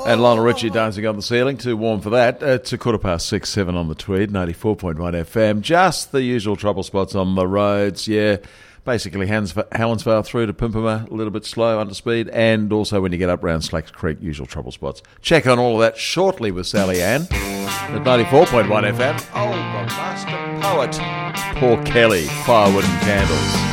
And Lionel Richie dancing on the ceiling, too warm for that. It's a 7:15 on the Tweed, 94.1 FM. Just the usual trouble spots on the roads, yeah. Basically, Helensvale through to Pimpama, a little bit slow, under speed, and also when you get up around Slacks Creek, usual trouble spots. Check on all of that shortly with Sally Ann at 94.1 FM. Oh, the master poet, Paul Kelly, Firewood and Candles.